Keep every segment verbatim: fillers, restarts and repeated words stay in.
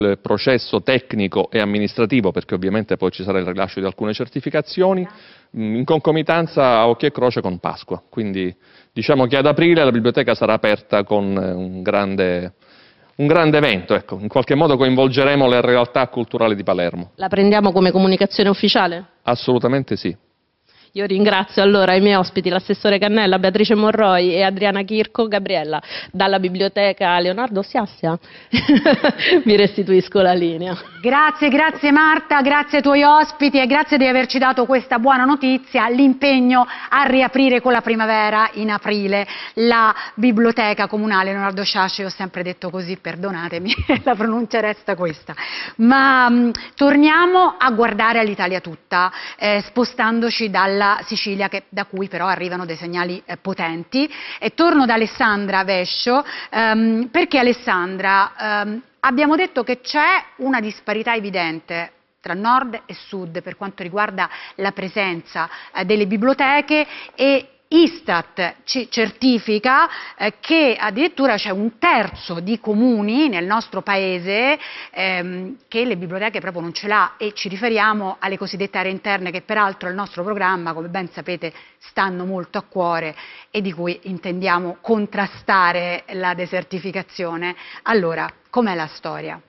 il processo tecnico e amministrativo, perché ovviamente poi ci sarà il rilascio di alcune certificazioni, in concomitanza a occhio e croce con Pasqua. Quindi diciamo che ad aprile la biblioteca sarà aperta con un grande, un grande evento, ecco. In qualche modo coinvolgeremo le realtà culturali di Palermo. La prendiamo come comunicazione ufficiale? Assolutamente sì. Io ringrazio allora i miei ospiti, l'assessore Cannella, Beatrice Morroi e Adriana Chirco. Gabriella, dalla biblioteca Leonardo Sciascia, vi restituisco la linea. Grazie, grazie Marta, grazie ai tuoi ospiti e grazie di averci dato questa buona notizia, l'impegno a riaprire con la primavera in aprile la biblioteca comunale Leonardo Sciascia. Io ho sempre detto così, perdonatemi, la pronuncia resta questa. Ma mh, torniamo a guardare all'Italia tutta, eh, spostandoci dal Sicilia, che, da cui però arrivano dei segnali eh, potenti, e torno da Alessandra Vescio ehm, perché Alessandra, ehm, abbiamo detto che c'è una disparità evidente tra nord e sud per quanto riguarda la presenza eh, delle biblioteche, e Istat ci certifica eh, che addirittura c'è un terzo di comuni nel nostro paese ehm, che le biblioteche proprio non ce l'ha, e ci riferiamo alle cosiddette aree interne, che peraltro il nostro programma, come ben sapete, stanno molto a cuore e di cui intendiamo contrastare la desertificazione. Allora, com'è la storia?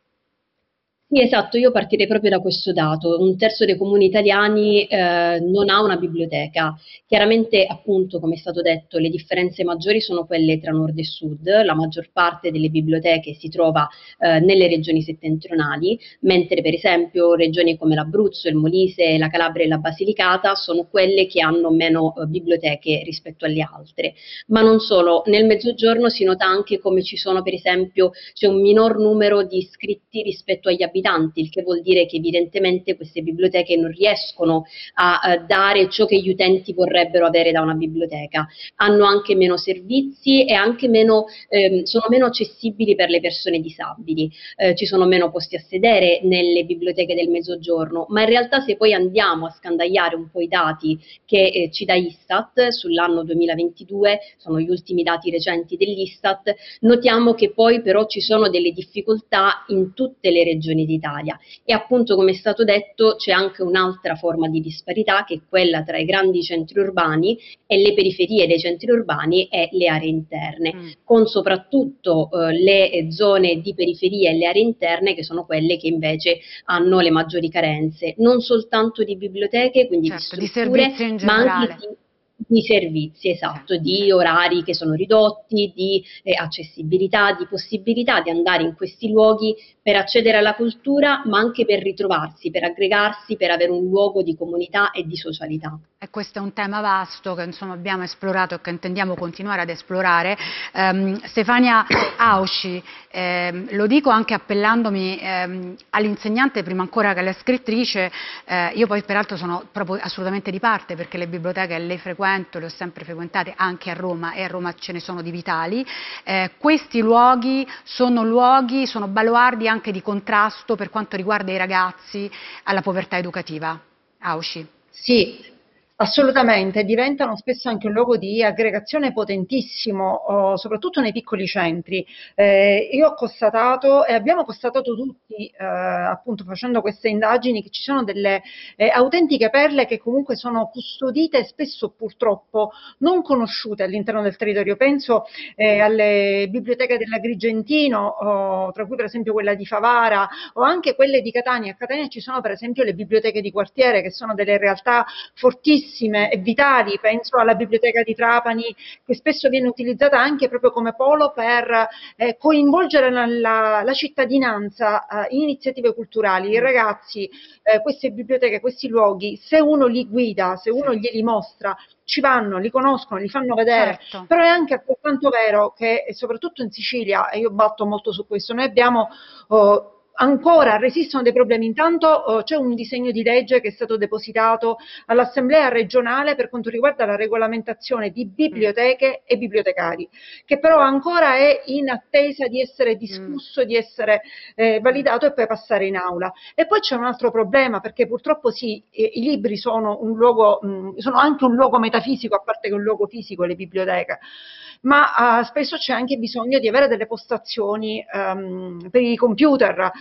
Sì, esatto, io partirei proprio da questo dato. Un terzo dei comuni italiani eh, non ha una biblioteca. Chiaramente, appunto, come è stato detto, le differenze maggiori sono quelle tra nord e sud. La maggior parte delle biblioteche si trova eh, nelle regioni settentrionali, mentre per esempio regioni come l'Abruzzo, il Molise, la Calabria e la Basilicata sono quelle che hanno meno eh, biblioteche rispetto alle altre. Ma non solo, nel Mezzogiorno si nota anche come ci sono, per esempio, c'è un minor numero di iscritti rispetto agli abitanti, il che vuol dire che evidentemente queste biblioteche non riescono a, a dare ciò che gli utenti vorrebbero avere da una biblioteca. Hanno anche meno servizi e anche meno, ehm, sono meno accessibili per le persone disabili. Eh, ci sono meno posti a sedere nelle biblioteche del Mezzogiorno, ma in realtà se poi andiamo a scandagliare un po' i dati che eh, ci dà Istat sull'anno duemilaventidue, sono gli ultimi dati recenti dell'Istat, notiamo che poi però ci sono delle difficoltà in tutte le regioni d'Italia, e appunto, come è stato detto, c'è anche un'altra forma di disparità, che è quella tra i grandi centri urbani e le periferie dei centri urbani e le aree interne, mm. con soprattutto eh, le zone di periferia e le aree interne che sono quelle che invece hanno le maggiori carenze, non soltanto di biblioteche, quindi certo, di strutture, di in ma anche di di servizi, esatto, di orari che sono ridotti, di eh, accessibilità, di possibilità di andare in questi luoghi per accedere alla cultura, ma anche per ritrovarsi, per aggregarsi, per avere un luogo di comunità e di socialità. E questo è un tema vasto che insomma abbiamo esplorato e che intendiamo continuare ad esplorare. Um, Stefania Ausci, ehm, lo dico anche appellandomi ehm, all'insegnante prima ancora che alla scrittrice, eh, io poi peraltro sono proprio assolutamente di parte, perché le biblioteche le frequento, le ho sempre frequentate anche a Roma, e a Roma ce ne sono di vitali. Eh, questi luoghi sono luoghi, sono baluardi anche di contrasto per quanto riguarda i ragazzi alla povertà educativa. Ausci. Sì. Assolutamente, diventano spesso anche un luogo di aggregazione potentissimo, oh, soprattutto nei piccoli centri. Eh, io ho constatato, e abbiamo constatato tutti, eh, appunto facendo queste indagini, che ci sono delle eh, autentiche perle che comunque sono custodite e spesso purtroppo non conosciute all'interno del territorio. Penso eh, alle biblioteche dell'Agrigentino, oh, tra cui per esempio quella di Favara, o anche quelle di Catania. A Catania ci sono per esempio le biblioteche di quartiere, che sono delle realtà fortissime e vitali. Penso alla biblioteca di Trapani, che spesso viene utilizzata anche proprio come polo per eh, coinvolgere la, la, la cittadinanza eh, in iniziative culturali. I ragazzi, eh, queste biblioteche, questi luoghi, se uno li guida, se uno glieli mostra, ci vanno, li conoscono, li fanno vedere. Certo. Però è anche altrettanto vero che, soprattutto in Sicilia, e io batto molto su questo, noi abbiamo oh, ancora resistono dei problemi. Intanto oh, c'è un disegno di legge che è stato depositato all'Assemblea regionale per quanto riguarda la regolamentazione di biblioteche mm. e bibliotecari, che però ancora è in attesa di essere discusso, mm. di essere eh, validato e poi passare in aula. E poi c'è un altro problema, perché purtroppo sì, eh, i libri sono un luogo, mh, sono anche un luogo metafisico, a parte che un luogo fisico, le biblioteche, ma uh, spesso c'è anche bisogno di avere delle postazioni um, per i computer,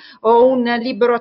o un libero